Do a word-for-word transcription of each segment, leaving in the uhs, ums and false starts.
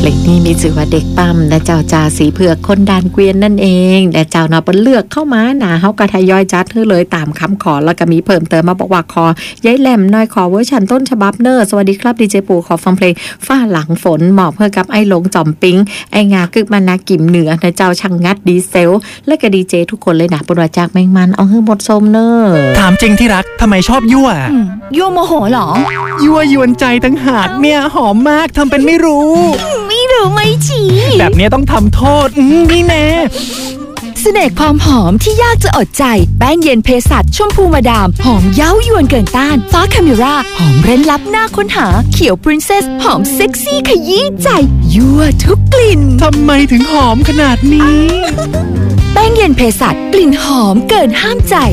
เพลงนี้มีชื่อว่าเด็กปั๊มและเจ้าจ่าสีเผือกคนดานเกวียนนั่นเองและเจ้าเนาะเปิ้นเลือกเข้ามาหนาเฮาก็ทยอยจัดให้เลยตามคำขอแล้วก็มีเพิ่มเติมมาบอกว่าขอยายแหลมน้อยขอเวอร์ชันต้นฉบับเนอร์สวัสดีครับดีเจปู่ขอฟังเพลงฟ้าหลังฝนเหมาะเพื่อกับไอ้หลงจอมปิงไอ้งากึกมานากิมเหนือนะเจ้าช่างงัดดีเซลและก็ดีเจทุกคนเลยนะปนว่าจากแมงมันเอาให้หมดสมเนอร์ถามจริงที่รักทำไมชอบยั่วยั่วโมโหหรอยั่วยวนใจตั้งหากเนี่ยหอมมากทำเป็นไม่รู้ไม่รู้ไม่ชี้แบบนี้ต้องทำโทษนี่แน่เสน่ห์ความหอมที่ยากจะอดใจแป้งเย็นเภสัชชมพูมาดามหอมเย้ายวนเกินต้านฟ้าคาเมราหอมเร้นลับน่าค้นหาเขียวปรินเซสหอมเซ็กซี่ขยี้ใจยั่วทุกกลิ่นทำไมถึงหอมขนาดนี้แป้งเย็นเภสัชกลิ่นหอมเกินห้ามใจ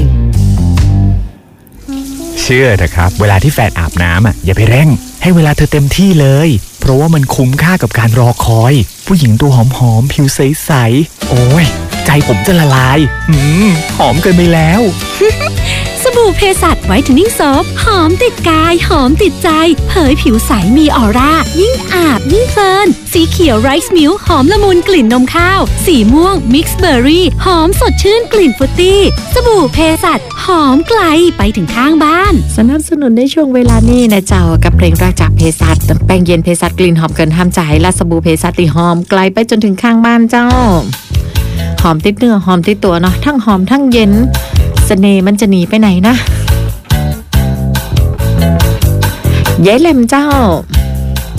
เชื่อเถอะครับเวลาที่แฟนอาบน้ำอ่ะอย่าไปเร่งให้เวลาเธอเต็มที่เลยเพราะว่ามันคุ้มค่ากับการรอคอยผู้หญิงตัวหอมๆผิวใสๆโอ้ยใจผมจะละลายอืมหอมเกินไปแล้วสบู่เภสัชไวท์เทนนิ่งโซฟหอมติดกายหอมติดใจเผยผิวใสมีออร่ายิ่งอาบยิ่งเพลินสีเขียวไรซ์มิลค์หอมละมุนกลิ่นนมข้าวสีม่วงมิกซ์เบอร์รี่หอมสดชื่นกลิ่นฟรุตตี้สบู่เภสัชหอมไกลไปถึงข้างบ้านสนับสนุนในช่วงเวลานี้นะเจ้ากับเพลงรักจากเภสัชแป้งเย็นเภสัชกลิ่นหอมเกินห้ามใจและสบู่เภสัชที่หอมไกลไปจนถึงข้างบ้านเจ้าหอมติดเนื้อหอมติดตัวเนาะทั้งหอมทั้งเย็นเสน่ห์มันจะหนีไปไหนนะยายแหลมเจ้า